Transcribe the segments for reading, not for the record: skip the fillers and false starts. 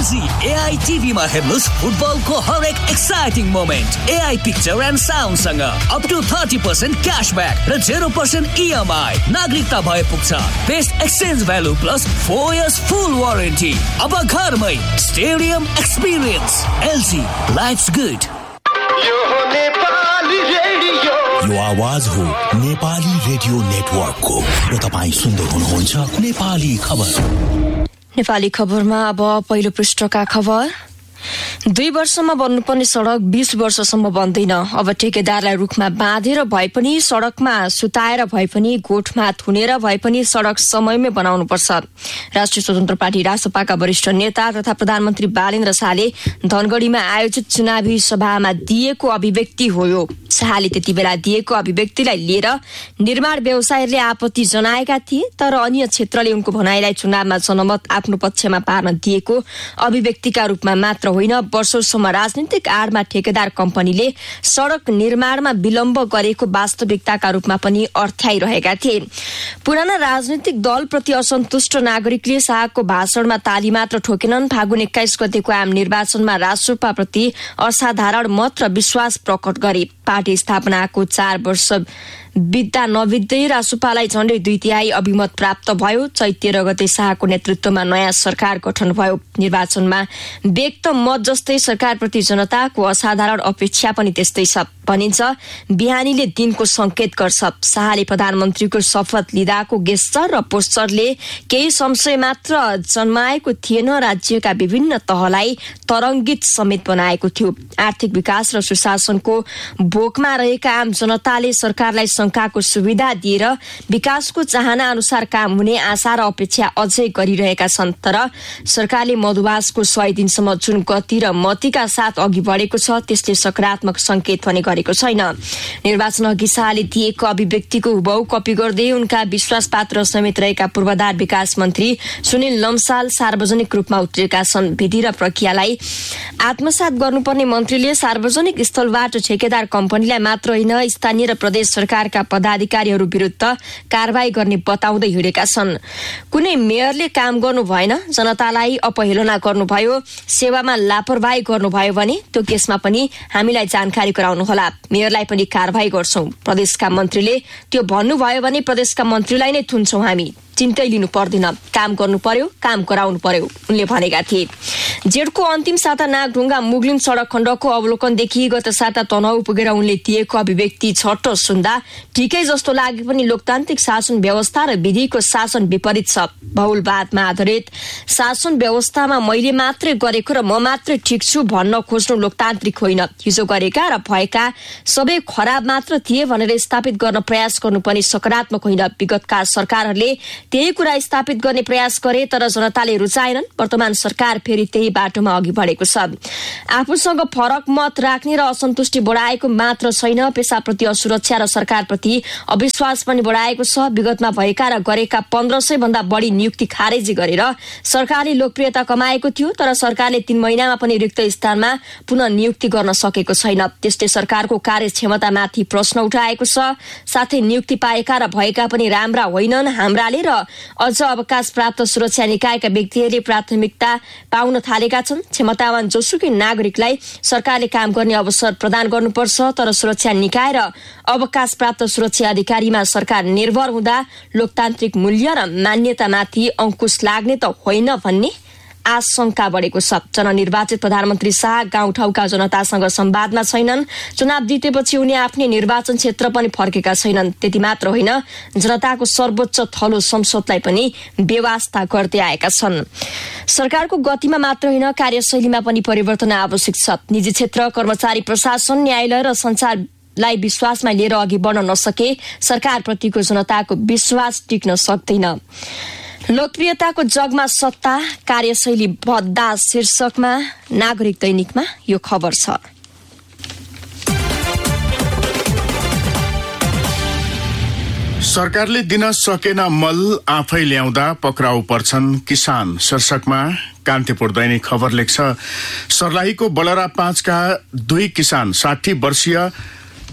LG AI TV मा हेर्नुस् फुटबलको हरेक exciting moment. AI picture and साउन्डसँग up to 30% क्याशब्याक र 0% EMI। नागरिकता भए पुग्छ। Best exchange value plus 4 years फुल वारेन्टी। अब घरमै stadium experience. LG lives good. यो आवाज हो नेपाली रेडियो नेटवर्कको र तपाईँ सुन्दै हुनुहुन्छ नेपाली खबर। नेपाली खबरमा अब पहिलो पृष्ठका खबर। 2 वर्षमा बन्नुपर्ने सडक 20 वर्षसम्म बन्दैन। अब ठेकेदारलाई रुखमा बाँधेर भए पनि, सडकमा सुताएर भए पनि, गोठमा थुनेर भए पनि सडक समयमै बनाउनुपर्छ। राष्ट्रिय स्वतन्त्र पार्टी रासपाका वरिष्ठ नेता तथा प्रधानमन्त्री बालेन्द्र शाहले धनगढीमा आयोजित चुनावी सभामा दिएको अभिव्यक्ति हो यो। शाहले त्यति बेला दिएको अभिव्यक्तिलाई लिएर निर्माण व्यवसायीहरूले आपत्ति जनाएका थिए, तर अन्य क्षेत्रले उनको भनाइलाई चुनावमा जनमत आफ्नो पक्षमा पार्न दिएको अभिव्यक्तिका रूपमा मात्र होइन, वर्षौंसम्म राजनीतिक आडमा ठेकेदार कम्पनीले सडक निर्माणमा विलम्ब गरेको वास्तविकताका रूपमा पनि अर्थ्याइरहेका थिए। पुराना राजनीतिक दलप्रति असन्तुष्ट नागरिकले शाहको भाषणमा ताली मात्र ठोकेनन्। फागुन 21 गतेको आम निर्वाचनमा रासपाप्रति असाधारण मत र विश्वास प्रकट गरे। पार्टी स्थापनाको 4 वर्ष बित्दा नबित्दै रासपालाई झण्डै 2/3 अभिमत प्राप्त भयो। चैत 13 गते शाहको नेतृत्वमा नयाँ सरकार गठन भयो। निर्वाचनमा व्यक्त मत जस्तै सरकारप्रति जनताको असाधारण अपेक्षा पनि त्यस्तै छ। भनिन्छ बिहानीले दिनको संकेत गर्छ। शाहले प्रधानमन्त्रीको शपथ लिँदाको गेस्चर र पोस्टरले केही संशय मात्र जन्माएको थिएन। राज्यका विभिन्न तहलाई तरङ्गित समेत बनाएको थियो। आर्थिक विकास र सुशासनको भोकमा रहेका आम जनताले सरकारलाई शंकाको सुविधा दिएर विकासको चाहना अनुसार काम हुने आशा र अपेक्षा अझै गरिरहेका छन्। तर सरकारले मधुवासको 100 दिनसम्म जुन गति र मतिका साथ अघि बढेको छ, त्यसले सकारात्मक संकेत पनि गरेको छैन। निर्वाचन अघि शाहले दिएको अभिव्यक्तिको हुबहु कपी गर्दै उनका विश्वासपात्र समेत रहेका पूर्वाधार विकास मन्त्री सुनिल लम्साल सार्वजनिक रूपमा उत्रिएका छन्। विधि र प्रक्रियालाई आत्मसात गर्नुपर्ने मन्त्रीले सार्वजनिक स्थलबाट ठेकेदार कम्पनीलाई मात्र होइन, स्थानीय र प्रदेश सरकारका पदाधिकारीहरू विरुद्ध कारबाही गर्ने बताउँदै हिँडेका छन्। कुनै मेयरले काम गर्नु भएन, जनतालाई अपहेलना गर्नुभयो, सेवामा लापरवाही गर्नुभयो भने त्यो केसमा पनि हामीलाई जानकारी गराउनुहोला, मेयरलाई पनि कारबाही गर्छौं। प्रदेशका मन्त्रीले त्यो भन्नुभयो भने प्रदेशका मन्त्रीलाई नै थुन्छौं हामी, चिन्तै लिनु पर्दैन, काम गर्नु पर्यो, काम गराउनु पर्यो, उनले भनेका थिए। जेठको अन्तिम साता नागढुङ्गा मुगलिन सडक खण्डको अवलोकनदेखि गत साता तनहु पुगेर उनले दिएको अभिव्यक्ति छट्ट सुन्दा ठिकै जस्तो लागे पनि लोकतान्त्रिक शासन व्यवस्था र विधिको शासन विपरीत छ। बहुलवादमा आधारित शासन व्यवस्थामा मैले मात्रै गरेको र म मात्रै ठिक छु भन्न खोज्नु लोकतान्त्रिक होइन। हिजो गरेका र भएका सबै खराब मात्र थिए भनेर स्थापित गर्न प्रयास गर्नु पनि सकारात्मक होइन। विगतका सरकारहरूले त्यही कुरा स्थापित गर्ने प्रयास गरे, तर जनताले रुचाएनन्। वर्तमान सरकार फेरि त्यही बाटोमा अघि बढेको छ। आफूसँग फरक मत राख्ने र असन्तुष्टि बढाएको मात्र छैन, पेसाप्रति असुरक्षा र सरकारप्रति अविश्वास पनि बढाएको छ। विगतमा भएका र गरेका 1500 भन्दा बढी नियुक्ति खारेजी गरेर सरकारले लोकप्रियता कमाएको थियो, तर सरकारले 3 महिनामा पनि रिक्त स्थानमा पुनः नियुक्ति गर्न सकेको छैन। त्यसले सरकारको कार्यक्षमतामाथि प्रश्न उठाएको छ। साथै नियुक्ति पाएका र भएका पनि राम्रा होइनन्। हाम्राले र अझ अवकाश प्राप्त सुरक्षा निकायका व्यक्तिहरूले प्राथमिकता पाउन थालेका छन्। क्षमतावान जोसुकै नागरिकलाई सरकारले काम गर्ने अवसर प्रदान गर्नुपर्छ, तर सुरक्षा निकाय र अवकाश प्राप्त सुरक्षा अधिकारीमा सरकार निर्भर हुँदा लोकतान्त्रिक मूल्य र मान्यतामाथि अंकुश लाग्ने त होइन भन्ने आशंका बढेको छ। जननिर्वाचित प्रधानमन्त्री शाह गाउँठाउँका जनतासँग संवादमा छैनन्। चुनाव जितेपछि उनी आफ्नै निर्वाचन क्षेत्र पनि फर्केका छैनन्। त्यति मात्र होइन, जनताको सर्वोच्च थलो संसदलाई पनि बेवास्ता गर्दै आएका छन्। सरकारको गतिमा मात्र होइन, कार्यशैलीमा पनि परिवर्तन आवश्यक छ। निजी क्षेत्र, कर्मचारी, प्रशासन, न्यायालय र सञ्चारलाई विश्वासमा लिएर अघि बढ्न नसके सरकारप्रतिको जनताको विश्वास टिक्न सक्दैन। लोकप्रियताको जगमा सत्ता, कार्यशैली भद्दा शीर्षकमा नागरिक दैनिकमा यो खबर छ। सरकारले दिन सकेन मल, आफै ल्याउँदा पक्राउ पर्छन् किसान शीर्षकमा कान्तिपुर दैनिक खबर लेख्छ। सर्लाहीको बलरा 5 का 2 किसान 60 वर्षीय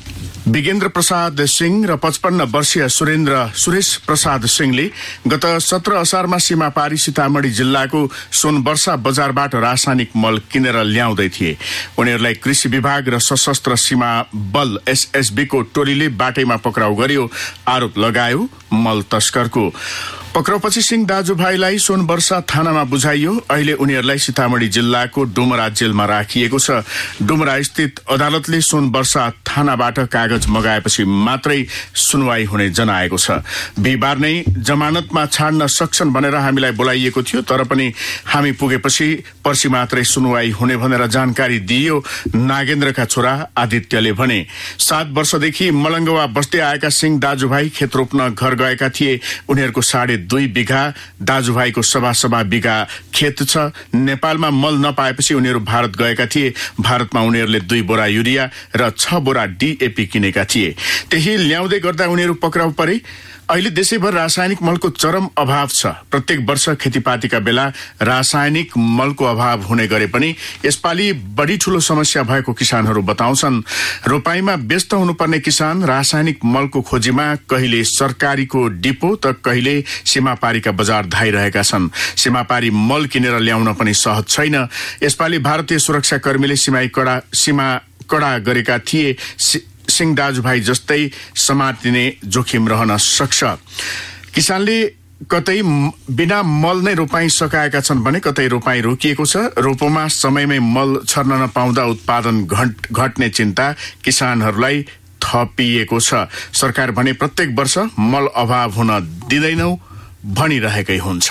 विगेन्द्र प्रसाद सिंह र 55 वर्षीय सुरेश प्रसाद सिंहले गत 17 असारमा सीमापारी सीतामढी जिल्लाको सोनवर्षा बजारबाट रासायनिक मल किनेर ल्याउँदै थिए। उनीहरूलाई कृषि विभाग र सशस्त्र सीमा बल SSB को टोलीले बाटैमा पक्राउ गर्यो, आरोप लगायो मल तस्करको। पक्राउपछि सिंह दाजुभाइलाई सोनवर्षा थानामा बुझाइयो। अहिले उनीहरूलाई सीतामढी जिल्लाको डुमरा जेलमा राखिएको छ। डुमरा स्थित अदालतले सोनवर्षा थानाबाट कागज मगाएपछि मात्रै सुनवाई हुने जनाएको छ। बिहिबार नै जमानतमा छाड्न सक्छन् भनेर हामीलाई बोलाइएको थियो, तर पनि हामी पुगेपछि पर्सि मात्रै सुनवाई हुने भनेर जानकारी दिइयो। नागेन्द्रका छोरा आदित्यले भने 7 वर्षदेखि मलङ्गवा बस्दै आएका सिंह दाजुभाइ खेत रोप्न घर गएका थिए। उनीहरूको 2.5 बिघा, दाजुभाइको 7.25 बिघा खेत छ। नेपालमा मल नपाएपछि उनीहरू भारत गएका थिए। भारतमा उनीहरूले 2 बोरा युरिया र 6 बोरा DAP किनेका थिए। त्यही ल्याउँदै गर्दा उनीहरू पक्राउ परे। अहिले देशैभर रासायनिक मलको चरम अभाव छ। प्रत्येक वर्ष खेतीपातीका बेला रासायनिक मलको अभाव हुने गरे पनि यसपालि बढी ठूलो समस्या भएको किसानहरू बताउँछन्। रोपाईमा व्यस्त हुनुपर्ने किसान रासायनिक मलको खोजीमा कहिले सरकारीको डिपो त कहिले सीमापारीका बजार धाइरहेका छन्। सीमापारी मल किनेर ल्याउन पनि सहज छैन। यसपालि भारतीय सुरक्षाकर्मीले सीमा कडा गरेका थिए। सिंह दाजुभाइ जस्तै समातिने जोखिम रहन सक्छ। किसानले कतै बिना मल नै रोपाई सकाएका छन् भने कतै रोपाई रोकिएको छ। रोपोमा समयमै मल छर्न नपाउँदा उत्पादन घट्ने चिन्ता किसानहरूलाई थपिएको छ। सरकार भने प्रत्येक वर्ष मल अभाव हुन दिँदैनौ भनिरहेकै हुन्छ।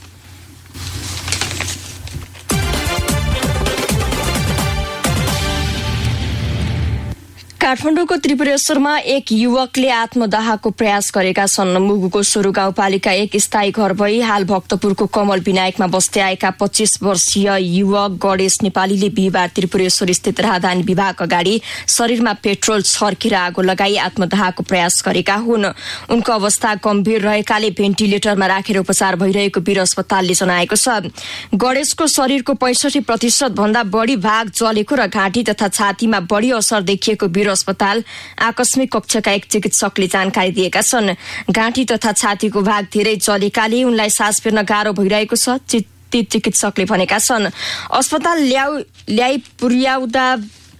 काठमाडौँको त्रिपुरेश्वरमा एक युवकले आत्मदाहको प्रयास गरेका छन्। मुगुको सोरु गाउँपालिका 1 स्थायी घर भई हाल भक्तपुरको कमल विनायकमा बस्दै आएका 25 वर्षीय युवक गणेश नेपालीले बिहिबार त्रिपुरेश्वर स्थित राजधानी विभाग अगाडि शरीरमा पेट्रोल छर्केर आगो लगाई आत्मदाहको प्रयास गरेका हुन्। उनको अवस्था गम्भीर रहेकाले भेन्टिलेटरमा राखेर उपचार भइरहेको वीर अस्पतालले जनाएको छ। गणेशको शरीरको 65% भन्दा बढी भाग जलेको र घाँटी तथा छातीमा बढी असर देखिएको वीर अस्पताल आकस्मिक कक्षका एक चिकित्सकले जानकारी दिएका छन्। घाँटी तथा छातीको भाग धेरै जलेकाले उनलाई सास फेर्न गाह्रो भइरहेको छ, चिकित्सकले भनेका छन्। अस्पताल ल्याइ पुर्याउँदा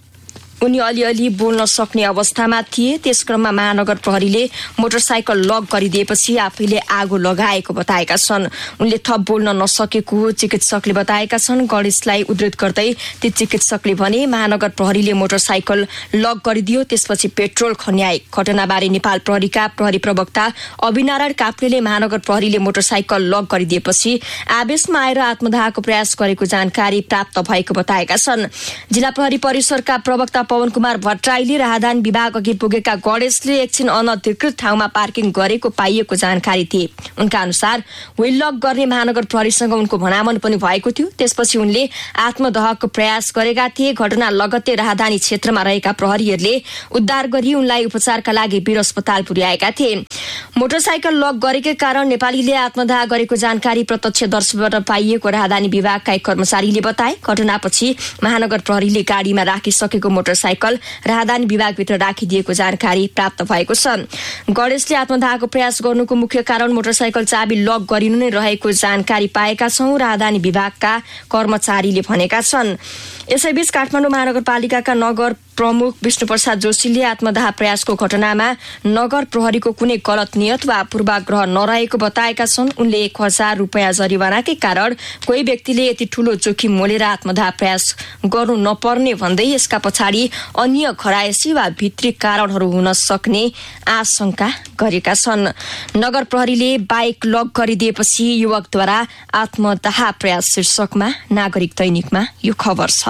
उनी अलिअलि बोल्न सक्ने अवस्थामा थिए। त्यसक्रममा महानगर प्रहरीले मोटरसाइकल लक गरिदिएपछि आफैले आगो लगाएको बताएका छन्। उनले थप बोल्न नसकेको चिकित्सकले बताएका छन्। गणेशलाई उद्धृत गर्दै ती चिकित्सकले भने महानगर प्रहरीले मोटरसाइकल लक गरिदियो, त्यसपछि पेट्रोल खन्याए। घटनाबारे नेपाल प्रहरीका प्रहरी प्रवक्ता अभिनारायण काफ्लेले महानगर प्रहरीले मोटरसाइकल लक गरिदिएपछि आवेशमा आएर आत्मदाहको प्रयास गरेको जानकारी प्राप्त भएको बताएका छन्। जिल्ला प्रहरी परिसरका प्रवक्ता पवन कुमार भट्टराईले राजधानी विभाग अघि पुगेका गणेशले एकछिन अनधिकृत ठाउँमा पार्किङ गरेको पाइएको जानकारी दिए। उनका अनुसार व्हील लक गर्ने महानगर प्रहरीसँग उनको भनामन पनि भएको थियो। त्यसपछि उनले आत्मदहको प्रयास गरेका थिए। घटना लगत्तै राजधानी क्षेत्रमा रहेका प्रहरीहरूले उद्धार गरी उनलाई उपचारका लागि वीर अस्पताल पुर्याएका थिए। मोटरसाइकल लक गरेकै कारण नेपालीले आत्मदाह गरेको जानकारी प्रत्यक्षदर्शीबाट पाइएको राजधानी विभागका एक कर्मचारीले बताए। घटनापछि महानगर प्रहरीले गाडीमा राखिसकेको मोटरसाइकल राजधानी विभागभित्र राखिदिएको जानकारी प्राप्त भएको छ। गणेशले आत्मदाहको प्रयास गर्नुको मुख्य कारण मोटरसाइकल चाबी लक गरिनु नै रहेको जानकारी पाएका छौं, राजधानी विभागका कर्मचारीले भनेका छन्। यसैबीच काठमाडौँ महानगरपालिकाका नगर प्रमुख विष्णुप्रसाद जोशीले आत्मदाह प्रयासको घटनामा नगर प्रहरीको कुनै गलत नियत वा पूर्वाग्रह नरहेको बताएका छन्। उनले 1000 रुपियाँ जरिवानाकै कारण कोही व्यक्तिले यति ठूलो जोखिम मोलेर आत्मदाह प्रयास गर्नु नपर्ने भन्दै यसका पछाडि अन्य घरायसी वा भित्री कारणहरू हुन सक्ने आशंका गरेका छन्। नगर प्रहरीले बाइक लक गरिदिएपछि युवकद्वारा आत्मदाह प्रयास शीर्षकमा नागरिक दैनिकमा यो खबर छ।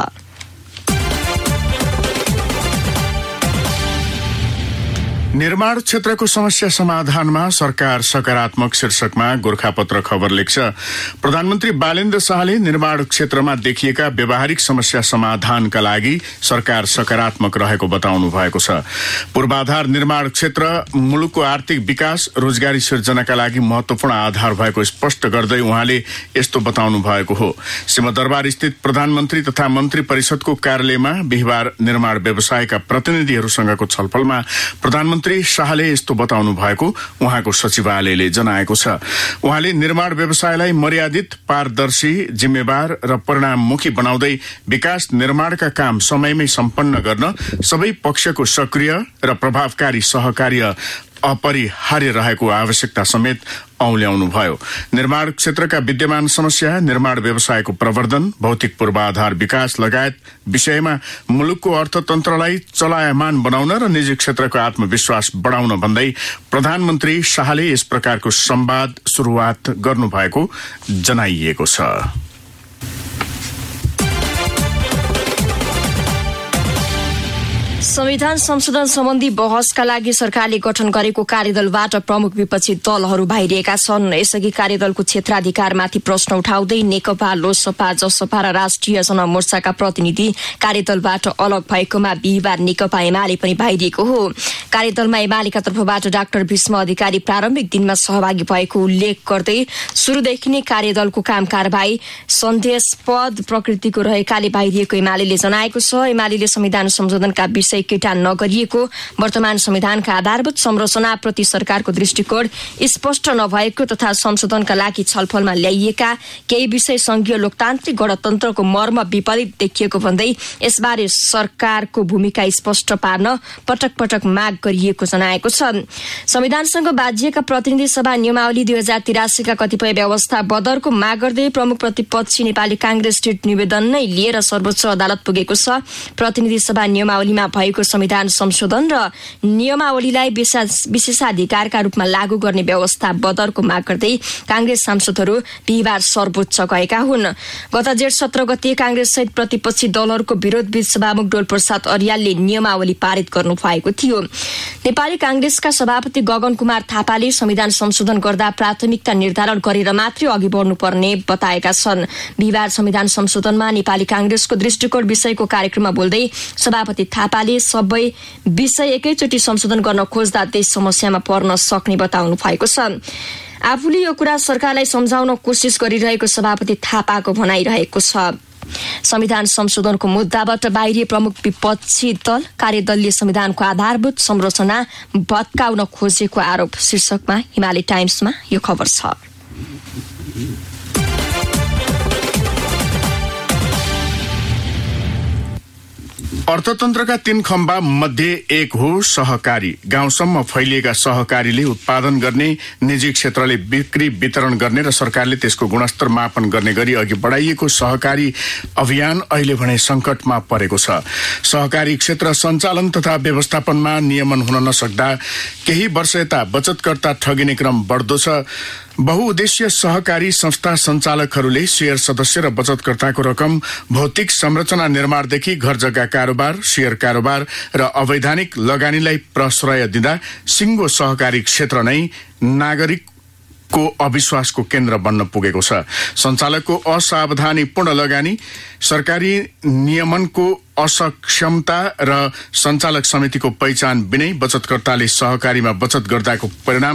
निर्माण क्षेत्रको समस्या समाधानमा सरकार सकारात्मक शीर्षकमा गोरखापत्र खबर लेख्छ। प्रधानमन्त्री बालेन्द्र शाहले निर्माण क्षेत्रमा देखिएका व्यावहारिक समस्या समाधानका लागि सरकार सकारात्मक रहेको बताउनु भएको छ। पूर्वाधार निर्माण क्षेत्र मुलुकको आर्थिक विकास, रोजगारी सिर्जनाका लागि महत्वपूर्ण आधार भएको स्पष्ट गर्दै उहाँले यस्तो बताउनु भएको हो। सिंहदरबार स्थित प्रधानमन्त्री तथा मन्त्री परिषदको कार्यालयमा बिहिबार निर्माण व्यवसायका प्रतिनिधिहरूसँगको छलफलमा प्रधानमन्त्री शाहले यस्तो बताउनु भएको उहाँको सचिवालयले जनाएको छ। उहाँले निर्माण व्यवसायलाई मर्यादित, पारदर्शी, जिम्मेवार र परिणाममुखी बनाउँदै विकास निर्माणका काम समयमै सम्पन्न गर्न सबै पक्षको सक्रिय र प्रभावकारी सहकार्य अपरिहार्य रहेको आवश्यकता समेत औल्याउनुभयो। निर्माण क्षेत्रका विद्यमान समस्या, निर्माण व्यवसायको प्रवर्धन, भौतिक पूर्वाधार विकास लगायत विषयमा मुलुकको अर्थतन्त्रलाई चलायमान बनाउन र निजी क्षेत्रको आत्मविश्वास बढाउन भन्दै प्रधानमन्त्री शाहले यस प्रकारको संवाद सुरुवात गर्नुभएको जनाइएको छ। संविधान संशोधन सम्बन्धी बहसका लागि सरकारले गठन गरेको कार्यदलबाट प्रमुख विपक्षी दलहरू बाहिरिएका छन्। यसअघि कार्यदलको क्षेत्राधिकारमाथि प्रश्न उठाउँदै नेकपा, लोकसपा, जसपा र राष्ट्रिय जनमोर्चाका प्रतिनिधि कार्यदलबाट अलग भएकोमा बिहिबार नेकपा एमाले पनि बाहिरिएको हो। कार्यदलमा एमालेका तर्फबाट डाक्टर भीष्म अधिकारी प्रारम्भिक दिनमा सहभागी भएको उल्लेख गर्दै सुरुदेखि नै कार्यदलको काम कारबाही सन्देहास्पद प्रकृतिको रहेकाले बाहिरिएको एमाले जनाएको छ। एमाले संविधान संशोधनका विषय केटा नगरिएको, वर्तमान संविधानका आधारभूत संरचनाप्रति सरकारको दृष्टिकोण स्पष्ट नभएको तथा संशोधनका लागि छलफलमा ल्याइएका केही विषय संघीय लोकतान्त्रिक गणतन्त्रको मर्म विपरीत देखिएको भन्दै यसबारे सरकारको भूमिका स्पष्ट पार्न पटक पटक माग गरिएको जनाएको छ। संविधानसँग बाजिएका प्रतिनिधि सभा नियमावली 2083 का कतिपय व्यवस्था बदरको माग गर्दै प्रमुख प्रतिपक्षी नेपाली कांग्रेस टिट निवेदन नै लिएर सर्वोच्च अदालत पुगेको छ। प्रतिनिधि सभा नियमावलीमा भएको संविधान संशोधन र नियमावलीलाई विशेषाधिकारका रूपमा लागू गर्ने व्यवस्था बदरको माग गर्दै कांग्रेस सांसदहरू बिहिबार सर्वोच्च गएका हुन्। गत जेठ 17 गते कांग्रेस सहित प्रतिपक्षी दलहरूको विरोधबीच सभामुख डोलप्रसाद अर्यालले नियमावली पारित गर्नु भएको थियो। नेपाली कांग्रेसका सभापति गगन कुमार थापाले संविधान संशोधन गर्दा प्राथमिकता निर्धारण गरेर मात्रै अघि बढ्नुपर्ने बताएका छन्। बिहिबार संविधान संशोधनमा नेपाली कांग्रेसको दृष्टिकोण विषयको कार्यक्रममा बोल्दै सभापति थापाले सबै विषय एकैचोटि संशोधन गर्न खोज्दा देश समस्यामा पर्न सक्ने बताउनु भएको छ। आफूले यो कुरा सरकारलाई सम्झाउन कोसिस गरिरहेको सभापति थापाको भनाइरहेको छ। संविधान संशोधनको मुद्दाबाट बाहिरिए प्रमुख विपक्षी दल कार्यदलले संविधानको आधारभूत संरचना भत्काउन खोजेको आरोप शीर्षकमा हिमालय टाइम्समा यो खबर छ। अर्थतन्त्रका 3 खम्बा मध्ये एक हो सहकारी। गाउँसम्म फैलिएका सहकारीले उत्पादन गर्ने, निजी क्षेत्रले बिक्री वितरण गर्ने र सरकारले त्यसको गुणस्तर मापन गर्ने गरी अघि बढाइएको सहकारी अभियान अहिले भने संकटमा परेको छ। सहकारी क्षेत्र सञ्चालन तथा व्यवस्थापनमा नियमन हुन नसक्दा केही वर्ष यता बचतकर्ता ठगिने क्रम बढ्दो छ। बहुउद्देश्य सहकारी संस्था सञ्चालकहरूले शेयर सदस्य र बचतकर्ताको रकम भौतिक संरचना निर्माणदेखि घर जग्गा कारोबार, शेयर कारोबार र अवैधानिक लगानीलाई प्रश्रय दिँदा सिङ्गो सहकारी क्षेत्र नै नागरिकको अविश्वासको केन्द्र बन्न पुगेको छ। सञ्चालकको असावधानीपूर्ण लगानी, सरकारी नियमनको असक्षमता र सञ्चालक समितिको पहिचान बिनै बचतकर्ताले सहकारीमा बचत गर्दाको परिणाम